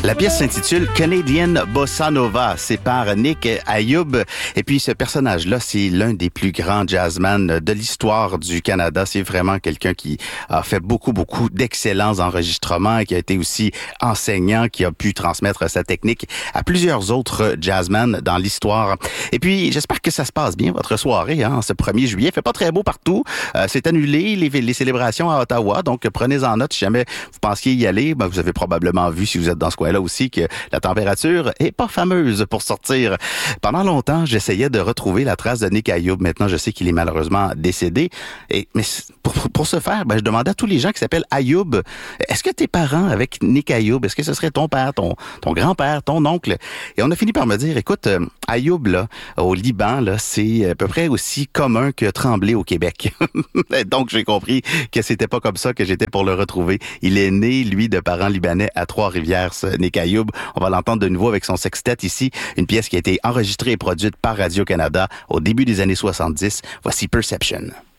La pièce s'intitule Canadian Bossa Nova. C'est par Nick Ayoub. Et puis, ce personnage-là, c'est l'un des plus grands jazzmen de l'histoire du Canada. C'est vraiment quelqu'un qui a fait beaucoup d'excellents enregistrements et qui a été aussi enseignant, qui a pu transmettre sa technique à plusieurs autres jazzmen dans l'histoire. Et puis, j'espère que ça se passe bien, votre soirée, hein, ce 1er juillet. Il fait pas très beau partout. C'est annulé, les célébrations à Ottawa. Donc, prenez-en note si jamais vous pensiez y aller. Ben, vous avez probablement vu, si vous êtes dans ce coin-là aussi, que la température est pas fameuse pour sortir. Pendant longtemps, j'essayais de retrouver la trace de Nick Ayoub. Maintenant, je sais qu'il est malheureusement décédé. Mais pour ce faire, ben, je demandais à tous les gens qui s'appellent Ayoub, est-ce que tes parents avec Nick Ayoub, est-ce que ce serait ton père, ton grand-père, ton oncle? Et on a fini par me dire, écoute, Ayoub, là, au Liban, là, c'est à peu près aussi commun que Tremblay au Québec. Donc, j'ai compris que c'était pas comme ça que j'étais pour le retrouver. Il est né, lui, de parents libanais à Trois-Rivières, ce Nick Ayoub. On va l'entendre de nouveau avec son sextet ici, une pièce qui a été enregistrée et produite par Radio-Canada au début des années 70. Voici Perception.